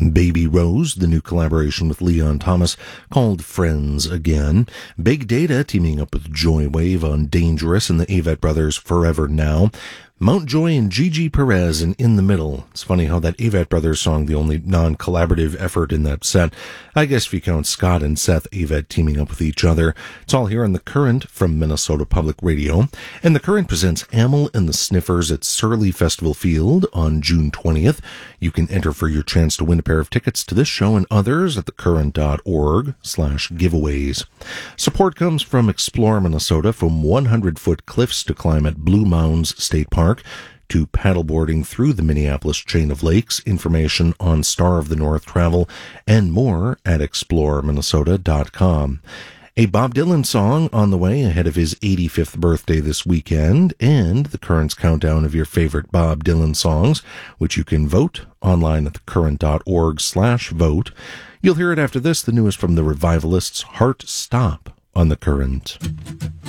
Baby Rose, the new collaboration with Leon Thomas, called Friends Again. Big Data teaming up with Joywave on Dangerous, and the Avett Brothers Forever Now. Mountjoy and Gigi Perez and In the Middle. It's funny how that Avett Brothers song, the only non-collaborative effort in that set. I guess if you count Scott and Seth Avett teaming up with each other. It's all here on The Current from Minnesota Public Radio. And The Current presents Amyl and the Sniffers at Surly Festival Field on June 20th. You can enter for your chance to win a pair of tickets to this show and others at thecurrent.org/giveaways. Support comes from Explore Minnesota, from 100-foot cliffs to climb at Blue Mounds State Park, to paddleboarding through the Minneapolis chain of lakes. Information on Star of the North travel and more at exploreminnesota.com. A Bob Dylan song on the way ahead of his 85th birthday this weekend, and the Current's countdown of your favorite Bob Dylan songs, which you can vote online at thecurrent.org/vote. You'll hear it after this, the newest from the Revivalists, Heart Stop, on The Current.